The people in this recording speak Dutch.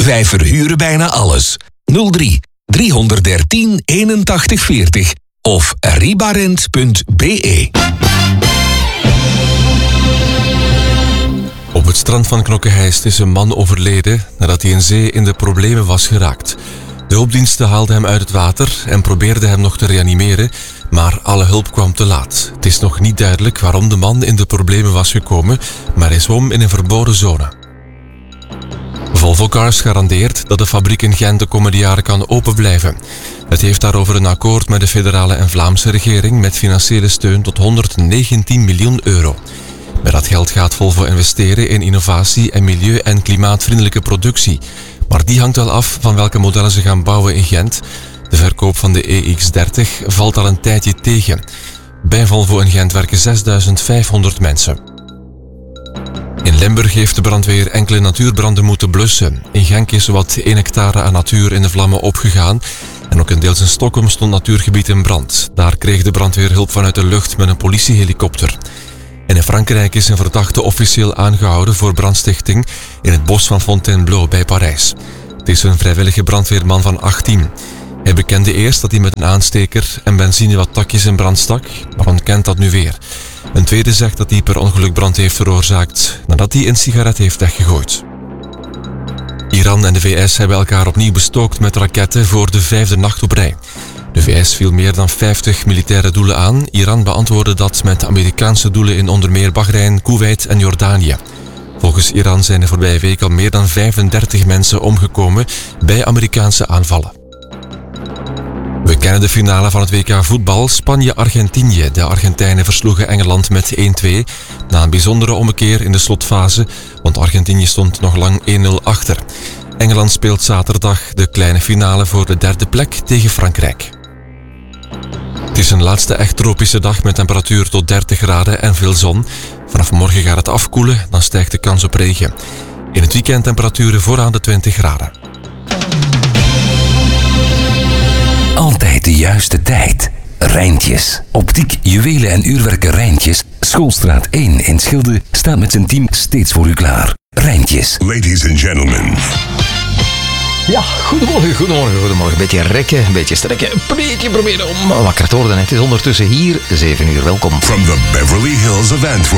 Wij verhuren bijna alles. 03 313 81 40 of ribarent.be. Op het strand van Knokke-Heist is een man overleden nadat hij in zee in de problemen was geraakt. De hulpdiensten haalden hem uit het water en probeerden hem nog te reanimeren, maar alle hulp kwam te laat. Het is nog niet duidelijk waarom de man in de problemen was gekomen, maar hij zwom in een verboden zone. Volvo Cars garandeert dat de fabriek in Gent de komende jaren kan open blijven. Het heeft daarover een akkoord met de federale en Vlaamse regering met financiële steun tot 119 miljoen euro. Met dat geld gaat Volvo investeren in innovatie en milieu- en klimaatvriendelijke productie. Maar die hangt wel af van welke modellen ze gaan bouwen in Gent. De verkoop van de EX30 valt al een tijdje tegen. Bij Volvo in Gent werken 6500 mensen. In Limburg heeft de brandweer enkele natuurbranden moeten blussen. In Genk is zowat 1 hectare aan natuur in de vlammen opgegaan. En ook in deels in Stockholm stond natuurgebied in brand. Daar kreeg de brandweer hulp vanuit de lucht met een politiehelikopter. En in Frankrijk is een verdachte officieel aangehouden voor brandstichting in het bos van Fontainebleau bij Parijs. Het is een vrijwillige brandweerman van 18. Hij bekende eerst dat hij met een aansteker en benzine wat takjes in brand stak, maar ontkent dat nu weer. Een tweede zegt dat hij per ongeluk brand heeft veroorzaakt nadat hij een sigaret heeft weggegooid. Iran en de VS hebben elkaar opnieuw bestookt met raketten voor de 5e nacht op rij. De VS viel meer dan 50 militaire doelen aan. Iran beantwoordde dat met Amerikaanse doelen in onder meer Bahrein, Kuwait en Jordanië. Volgens Iran zijn er voorbije week al meer dan 35 mensen omgekomen bij Amerikaanse aanvallen. We kennen de finale van het WK voetbal Spanje-Argentinië. De Argentijnen versloegen Engeland met 1-2 na een bijzondere ommekeer in de slotfase, want Argentinië stond nog lang 1-0 achter. Engeland speelt zaterdag de kleine finale voor de 3e plek tegen Frankrijk. Het is een laatste echt tropische dag met temperatuur tot 30 graden en veel zon. Vanaf morgen gaat het afkoelen, dan stijgt de kans op regen. In het weekend temperaturen vooraan de 20 graden. Altijd de juiste tijd. Rijntjes. Optiek, juwelen en uurwerken Rijntjes. Schoolstraat 1 in Schilde staat met zijn team steeds voor u klaar. Rijntjes. Ladies and gentlemen. Ja, goedemorgen. Een beetje rekken, een beetje strekken, een beetje proberen om wakker te worden. Het is ondertussen hier 7 uur. Welkom. From the Beverly Hills of Antwerp.